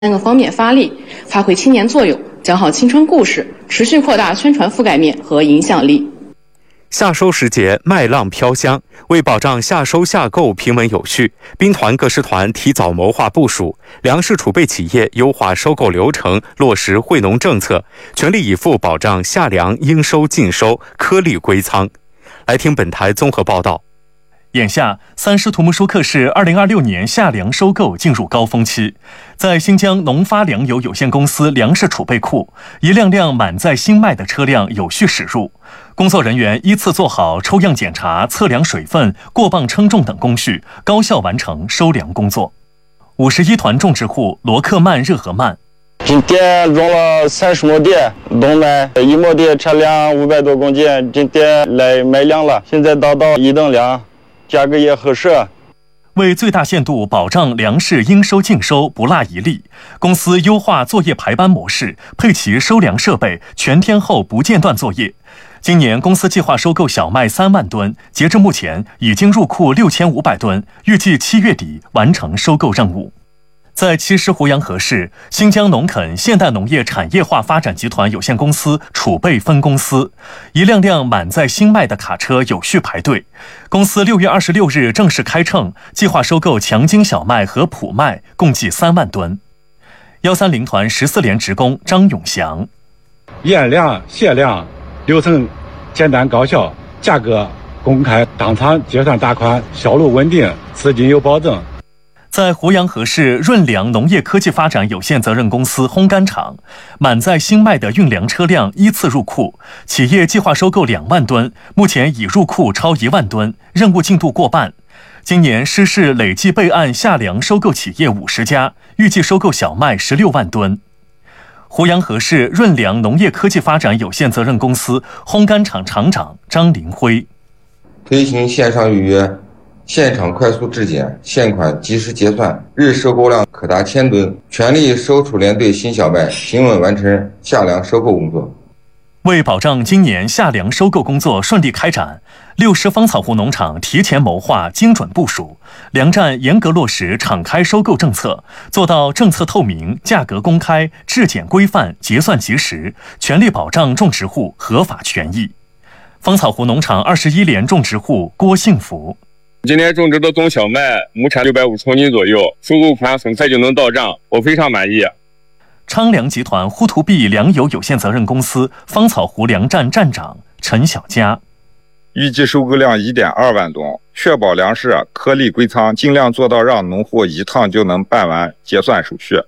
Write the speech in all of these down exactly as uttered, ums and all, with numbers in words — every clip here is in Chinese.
三个方面发力，发挥青年作用，讲好青春故事，持续扩大宣传覆盖面和影响力。 夏收时节，麦浪飘香。为保障夏收夏购平稳有序，兵团各师团提早谋划部署，粮食储备企业优化收购流程，落实惠农政策，全力以赴保障夏粮应收尽收，颗粒归仓。来听本台综合报道。 眼下，三师土木舒克市二零二六年夏粮收购进入高峰期，在新疆农发粮油有限公司粮食储备库，一辆辆满载新麦的车辆有序驶入，工作人员依次做好抽样检查、测量水分、过磅称重等工序，高效完成收粮工作。五十一团种植户罗克曼热河曼。 今天种了三十亩地冬麦，一亩地产量五百多公斤，今天来买粮了，现在达到一等粮，价格也合适。 为最大限度保障粮食应收尽收，不落一粒，公司优化作业排班模式，配齐收粮设备，全天候不间断作业。今年公司计划收购小麦三万吨，截至目前已经入库六千五百吨，预计七月底完成收购任务。在七师胡杨河市，新疆农垦现代农业产业化发展集团有限公司储备分公司，一辆辆满载新麦的卡车有序排队。公司六月二十六日正式开称，计划收购强筋小麦和普麦，共计三万吨。幺三零团十四连职工张永祥： 验粮、卸粮流程简单高效，价格公开，当场结算打款，销路稳定，资金有保证。 在胡杨河市润粮农业科技发展有限责任公司烘干厂，满载新麦的运粮车辆依次入库，企业计划收购两万吨，目前已入库超一万吨，任务进度过半。今年师市累计备案夏粮收购企业五十家，预计收购小麦十六万吨。胡杨河市润粮农业科技发展有限责任公司烘干厂厂长张林辉： 推行线上预约，现场快速质检，现款及时结算，日收购量可达千吨，全力收储连队新小麦，平稳完成夏粮收购工作。 为保障今年夏粮收购工作顺利开展，六师芳草湖农场提前谋划、精准部署，粮站严格落实敞开收购政策，做到政策透明、价格公开、质检规范、结算及时，全力保障种植户合法权益。芳草湖农场二十一连种植户郭幸福： 今年种植的总小麦亩产六百五十公斤左右，收购款很快就能到账，我非常满意。 昌粮集团呼图币粮油有限责任公司芳草湖粮站站长陈小佳： 预计收购量 一点二万吨，确保粮食颗粒归仓，尽量做到让农户一趟就能办完结算手续。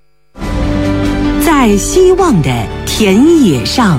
在希望的田野上，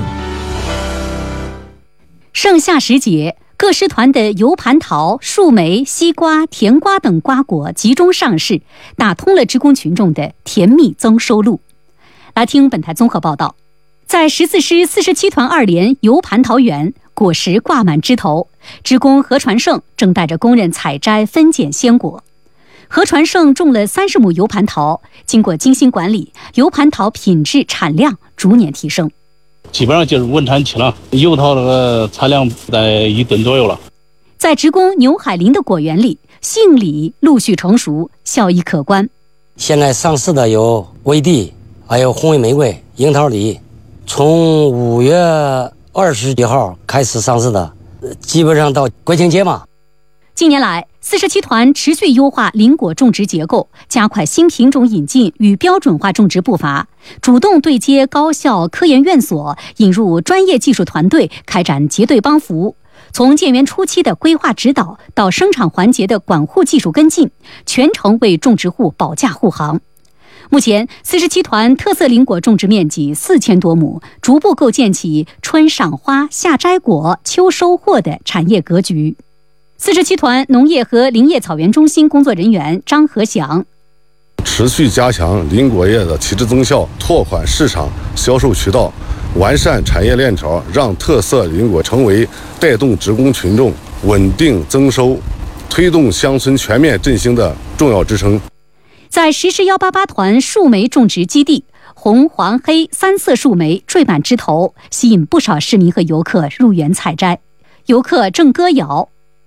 盛夏时节，各师团的油盘桃、树莓、西瓜、甜瓜等瓜果集中上市，打通了职工群众的甜蜜增收路。来听本台综合报道。在十四师四十七团二连油盘桃园，果实挂满枝头，职工何传胜正带着工人采摘分拣鲜果。何传胜种了三十亩油盘桃，经过精心管理，油盘桃品质产量逐年提升， 基本上就是稳产期了，油桃那个产量在一吨左右了。 在职工牛海林的果园里，杏李陆续成熟，效益可观。 现在上市的有威地，还有红尾玫瑰、樱桃李，从五月二十一号开始上市的，基本上到国庆节嘛。 近年来，四十七团持续优化林果种植结构，加快新品种引进与标准化种植步伐，主动对接高校、科研院所，引入专业技术团队，开展结对帮扶。从建园初期的规划指导到生产环节的管护技术跟进，全程为种植户保驾护航。目前，四十七团特色林果种植面积四千多亩，逐步构建起春赏花、夏摘果、秋收获的产业格局。四十七团农业和林业草原中心工作人员张和祥： 持续加强林果业的提质增效，拓宽市场销售渠道，完善产业链条，让特色林果成为带动职工群众稳定增收、推动乡村全面振兴的重要支撑。 在十师幺八八团树莓种植基地，红、黄、黑三色树莓缀满枝头，吸引不少市民和游客入园采摘。游客郑歌瑶：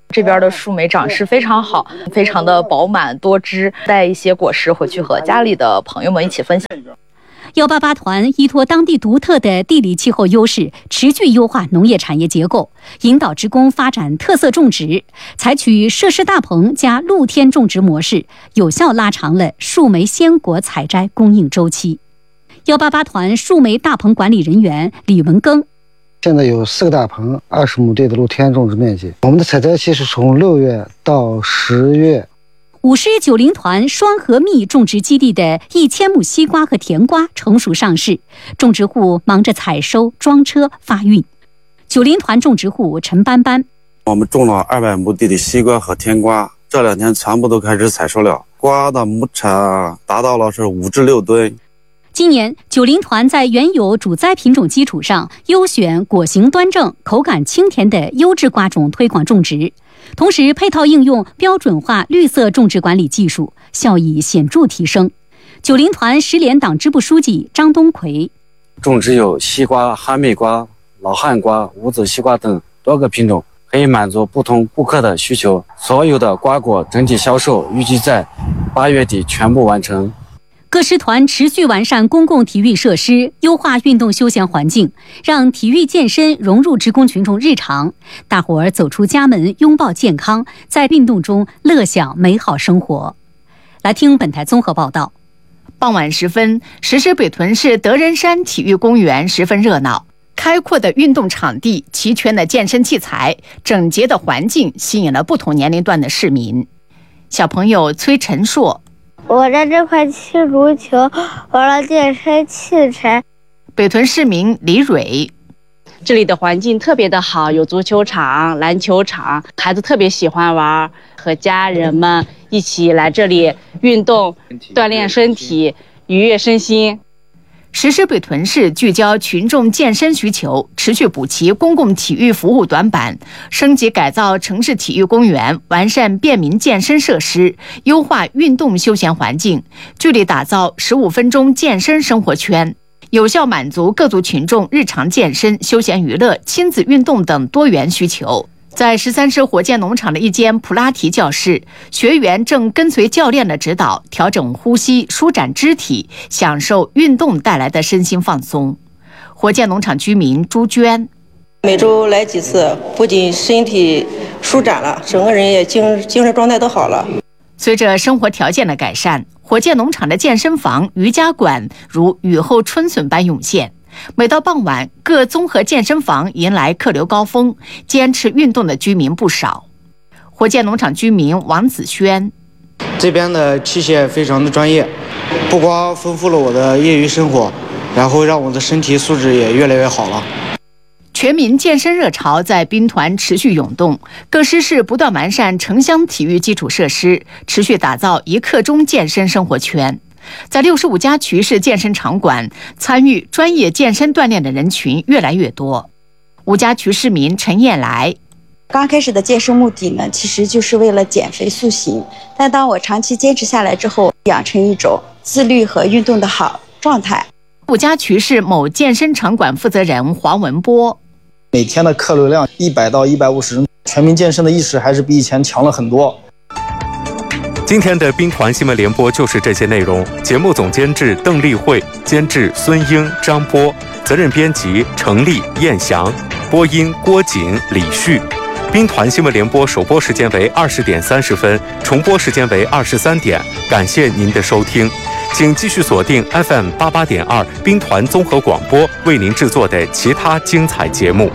这边的树莓长势非常好，非常的饱满多汁，带一些果实回去和家里的朋友们一起分享。 幺八八团依托当地独特的地理气候优势，持续优化农业产业结构，引导职工发展特色种植，采取设施大棚加露天种植模式，有效拉长了树莓鲜果采摘供应周期。幺八八团树莓大棚管理人员李文庚， 现在有四个大棚，二十亩地的露天种植面积。我们的采摘期是从六月到十月。 五狮九零团双河蜜种植基地的一千亩西瓜和甜瓜成熟上市，种植户忙着采收、装车、发运。九零团种植户陈班班， 我们种了二百亩地的西瓜和甜瓜，这两天全部都开始采收了，瓜的亩产达到了是五至六吨。 今年九零团在原有主栽品种基础上，优选果形端正、口感清甜的优质瓜种推广种植，同时配套应用标准化绿色种植管理技术，效益显著提升。九零团十联党支部书记张东奎， 种植有西瓜、哈密瓜、老汉瓜、无籽西瓜等多个品种，可以满足不同顾客的需求。所有的瓜果整体销售预计在八月底全部完成。 各师团持续完善公共体育设施，优化运动休闲环境，让体育健身融入职工群众日常。大伙儿走出家门，拥抱健康，在运动中乐享美好生活。来听本台综合报道。 傍晚时分，石狮北屯市德仁山体育公园十分热闹，开阔的运动场地、齐全的健身器材、整洁的环境，吸引了不同年龄段的市民。小朋友崔晨硕， 我在这块踢足球，玩了健身器材。 北屯市民李蕊， 这里的环境特别的好，有足球场、篮球场，孩子特别喜欢玩，和家人们一起来这里运动，锻炼身体，愉悦身心。 石狮北屯市聚焦群众健身需求，持续补齐公共体育服务短板，升级改造城市体育公园，完善便民健身设施，优化运动休闲环境，聚力打造十五分钟健身生活圈，有效满足各族群众日常健身、休闲娱乐、亲子运动等多元需求。在十三师火箭农场的一间普拉提教室，学员正跟随教练的指导，调整呼吸，舒展肢体，享受运动带来的身心放松。火箭农场居民朱娟， 每周来几次，不仅身体舒展了，整个人也精精神状态都好了。 随着生活条件的改善，火箭农场的健身房、瑜伽馆如雨后春笋般涌现。每到傍晚，各综合健身房迎来客流高峰，坚持运动的居民不少。火箭农场居民王子轩， 这边的器械非常的专业，不光丰富了我的业余生活，然后让我的身体素质也越来越好了。 全民健身热潮在兵团持续涌动，各师市不断完善城乡体育基础设施，持续打造一刻钟健身生活圈。在六十五家区市健身场馆，参与专业健身锻炼的人群越来越多。五家区市民陈燕来， 刚开始的健身目的呢，其实就是为了减肥塑形，但当我长期坚持下来之后，养成一种自律和运动的好状态。 五家区市某健身场馆负责人黄文波， 每天的客流量一百到一百五十人，全民健身的意识还是比以前强了很多。 今天的兵团新闻联播就是这些内容。节目总监制邓丽慧，监制孙英、张波，责任编辑程丽、燕翔，播音郭瑾、李旭。兵团新闻联播首播时间为二十点三十分，重播时间为二十三点。感谢您的收听，请继续锁定 F M 八八点二兵团综合广播为您制作的其他精彩节目。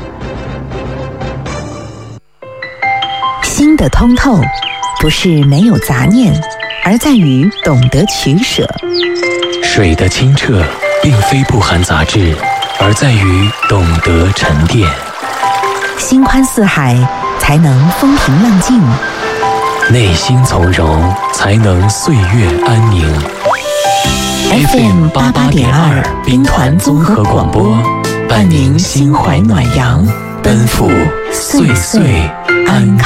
心的通透不是没有杂念，而在于懂得取舍。 水的清澈并非不含杂质，而在于懂得沉淀。 心宽似海，才能风平浪静； 内心从容，才能岁月安宁。 F M 八八点二兵团综合广播，伴您心怀暖阳，奔赴岁岁安康。